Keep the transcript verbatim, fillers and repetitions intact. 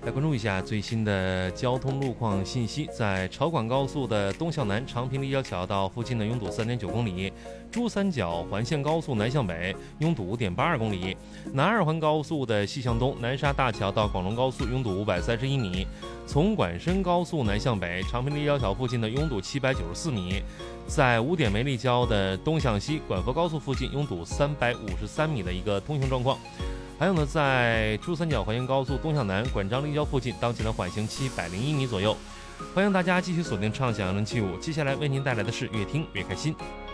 来关注一下最新的交通路况信息。在潮广高速的东向南长平立交桥到附近的拥堵 三点九公里，珠三角环线高速南向北拥堵 五点八二公里，南二环高速的西向东南沙大桥到广隆高速拥堵五百三十一米，从管深高速南向北长平立交桥附近的拥堵七百九十四米，在五点梅立交的东向西管佛高速附近拥堵三百五十三米的一个通行状况。还有呢，在珠三角环线高速东向南管张立交附近，当前的缓行七百零一米左右。欢迎大家继续锁定畅享二零七五，接下来为您带来的是越听越开心。